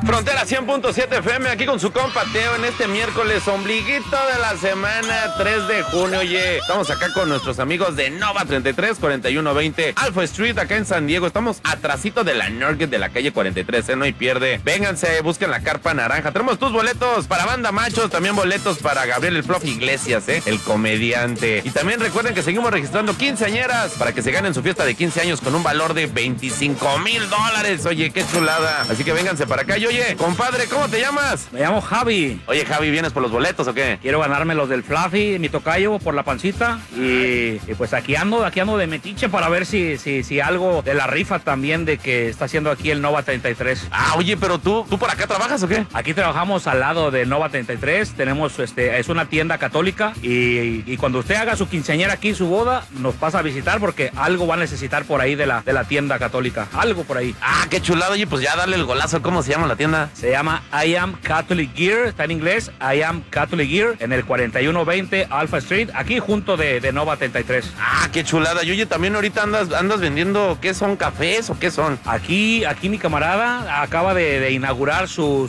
Frontera 100.7 FM, aquí con su compa Teo en este miércoles, ombliguito de la semana, 3 de junio. Oye, estamos acá con nuestros amigos de Nova 33 4120 Alpha Street, acá en San Diego. Estamos atrasito de la Nugget de la calle 43, no hay pierde. Vénganse, busquen la carpa naranja. Tenemos tus boletos para Banda Machos, también boletos para Gabriel el Profe Iglesias, el comediante. Y también recuerden que seguimos registrando quinceañeras para que se ganen su fiesta de 15 años con un valor de $25,000. Oye, qué chulada. Así que vénganse para acá. Y oye, compadre, ¿cómo te llamas? Me llamo Javi. Oye, Javi, ¿vienes por los boletos o qué? Quiero ganarme los del Fluffy, mi tocayo, por la pancita. Y pues aquí ando de metiche para ver si algo de la rifa también de que está haciendo aquí el Nova 33. Ah, oye, pero ¿tú por acá trabajas o qué? Aquí trabajamos al lado de Nova 33. Tenemos, es una tienda católica. Y cuando usted haga su quinceañera aquí, su boda, nos pasa a visitar porque algo va a necesitar por ahí de la tienda católica. Algo por ahí. Ah, qué chulado. Oye, pues ya dale el golazo. ¿Cómo se llama la tienda? Se llama I Am Catholic Gear, está en inglés, I Am Catholic Gear, en el 4120 Alpha Street, aquí junto de Nova 33. Ah, qué chulada. Y oye, también ahorita andas vendiendo, ¿qué son, cafés o qué son? Aquí mi camarada acaba de inaugurar su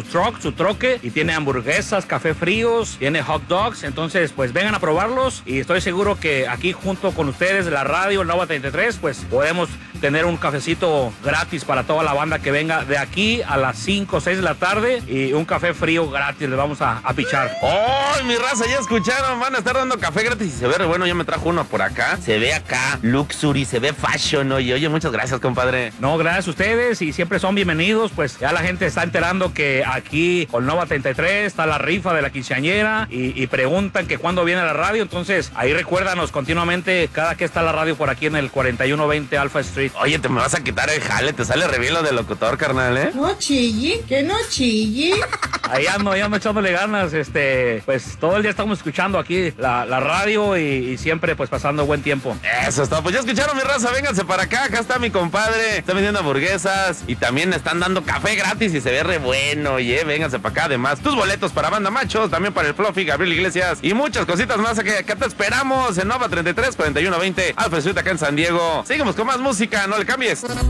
troque, y tiene hamburguesas, café fríos, tiene hot dogs, entonces pues vengan a probarlos y estoy seguro que aquí junto con ustedes de la radio, el Nova 33, pues podemos tener un cafecito gratis para toda la banda que venga de aquí a las 5 o 6 de la tarde y un café frío gratis les vamos a pichar. ¡Oh, mi raza! Ya escucharon, van a estar dando café gratis y se ve re bueno. Ya me trajo uno por acá. Se ve acá luxury, se ve fashion. Oye, muchas gracias, compadre. No, gracias a ustedes y siempre son bienvenidos. Pues ya la gente está enterando que aquí con Nova 33 está la rifa de la quinceañera y preguntan que cuándo viene la radio. Entonces ahí recuérdanos continuamente cada que está la radio por aquí en el 4120 Alpha Street. Oye, te me vas a quitar el jale, te sale re bien lo de locutor, carnal, ¿eh? No chille, que no chille. Ahí ando echándole ganas, pues todo el día estamos escuchando aquí la radio y siempre pues pasando buen tiempo. Eso está, pues ya escucharon, mi raza, vénganse para acá está mi compadre, está vendiendo hamburguesas y también están dando café gratis y se ve re bueno, oye, vénganse para acá, además, tus boletos para Banda Machos, también para el Fluffy, Gabriel Iglesias y muchas cositas más, que acá te esperamos en Nova 33 4120 Alpha Street acá en San Diego. Seguimos con más música, no le cambies.